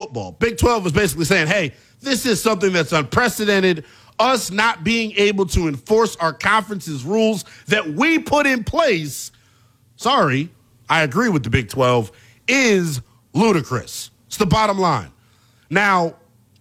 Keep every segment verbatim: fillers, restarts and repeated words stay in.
football. Big twelve was basically saying, hey, this is something that's unprecedented. Us not being able to enforce our conference's rules that we put in place, sorry, I agree with the Big twelve, is ludicrous. It's the bottom line. Now,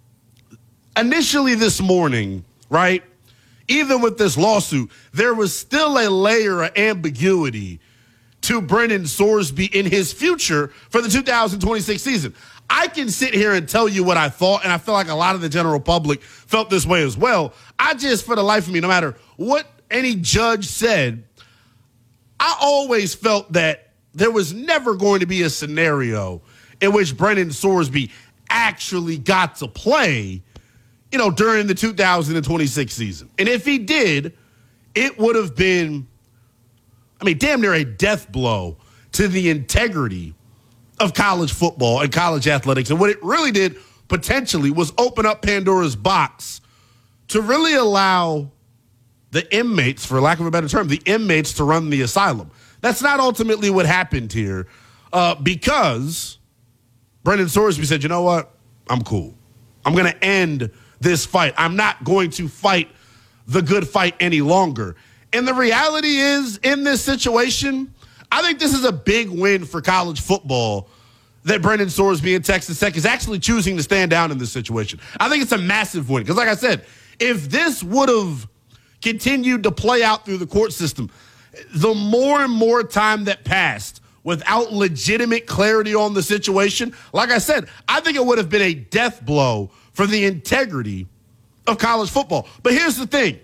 initially this morning, right, even with this lawsuit, there was still a layer of ambiguity to Brennan Sorsby in his future for the two thousand twenty-six season. I can sit here and tell you what I thought, and I feel like a lot of the general public felt this way as well. I just, for the life of me, no matter what any judge said, I always felt that there was never going to be a scenario in which Brennan Sorsby actually got to play, you know, during the two thousand twenty-six season. And if he did, it would have been, I mean, damn near a death blow to the integrity of college football and college athletics. And what it really did potentially was open up Pandora's box to really allow the inmates, for lack of a better term, the inmates to run the asylum. That's not ultimately what happened here uh, because Brennan Sorsby said, you know what? I'm cool. I'm going to end this fight. I'm not going to fight the good fight any longer. And the reality is, in this situation, I think this is a big win for college football that Brennan Sorsby and Texas Tech is actually choosing to stand down in this situation. I think it's a massive win because, like I said, if this would have continued to play out through the court system, the more and more time that passed without legitimate clarity on the situation, like I said, I think it would have been a death blow for the integrity of college football. But here's the thing.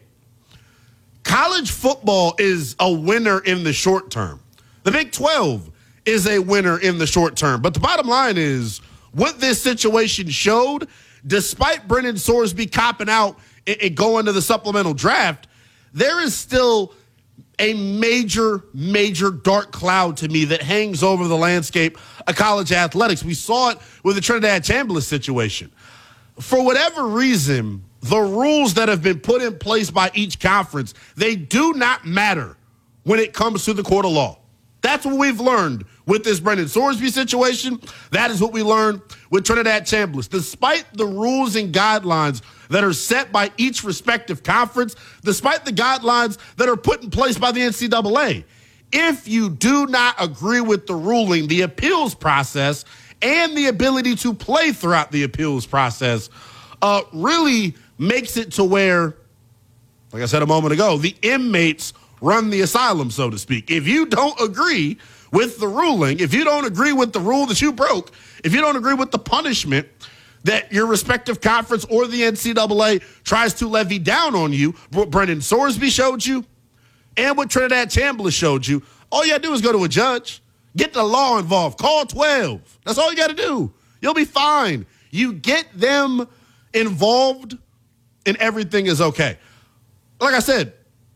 College football is a winner in the short term. The Big twelve is a winner in the short term. But the bottom line is what this situation showed, despite Brennan Sorsby copping out and going to the supplemental draft, there is still a major, major dark cloud to me that hangs over the landscape of college athletics. We saw it with the Trinidad Chambliss situation. For whatever reason, the rules that have been put in place by each conference, they do not matter when it comes to the court of law. That's what we've learned with this Brennan Sorsby situation. That is what we learned with Trinidad Chambliss. Despite the rules and guidelines that are set by each respective conference, despite the guidelines that are put in place by the N C double A, if you do not agree with the ruling, the appeals process, and the ability to play throughout the appeals process uh, really makes it to where, like I said a moment ago, the inmates run the asylum, so to speak. If you don't agree with the ruling, if you don't agree with the rule that you broke, if you don't agree with the punishment that your respective conference or the N C double A tries to levy down on you, what Brennan Sorsby showed you and what Trinidad Chambliss showed you, all you got to do is go to a judge, get the law involved, call twelve. That's all you got to do. You'll be fine. You get them involved and everything is okay. Like I said,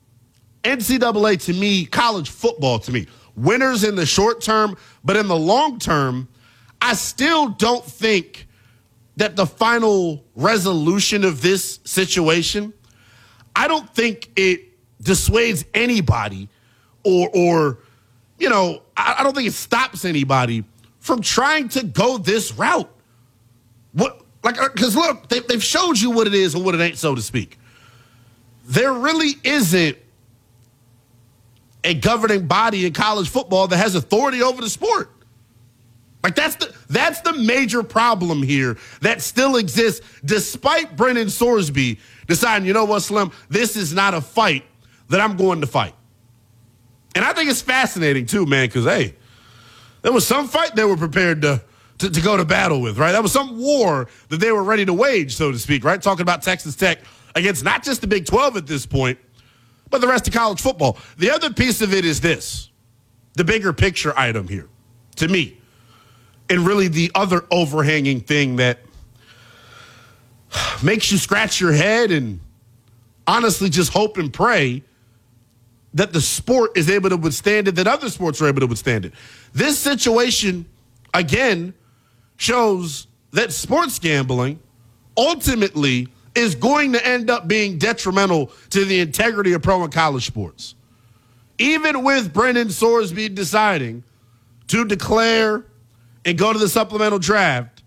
N C double A to me, college football to me, winners in the short term, but in the long term, I still don't think that the final resolution of this situation, I don't think it dissuades anybody or, or you know, I, I don't think it stops anybody from trying to go this route. What, like, because look, they, they've showed you what it is and what it ain't, so to speak. There really isn't a governing body in college football that has authority over the sport. Like that's the that's the major problem here that still exists despite Brennan Sorsby deciding, you know what, Slim, this is not a fight that I'm going to fight. And I think it's fascinating too, man, because, hey, there was some fight they were prepared to, to, to go to battle with, right? That was some war that they were ready to wage, so to speak, right? Talking about Texas Tech against not just the Big twelve at this point, but the rest of college football. The other piece of it is this, the bigger picture item here, to me, and really the other overhanging thing that makes you scratch your head and honestly just hope and pray that the sport is able to withstand it, that other sports are able to withstand it. This situation, again, shows that sports gambling ultimately is going to end up being detrimental to the integrity of pro and college sports. Even with Brennan Sorsby deciding to declare and go to the supplemental draft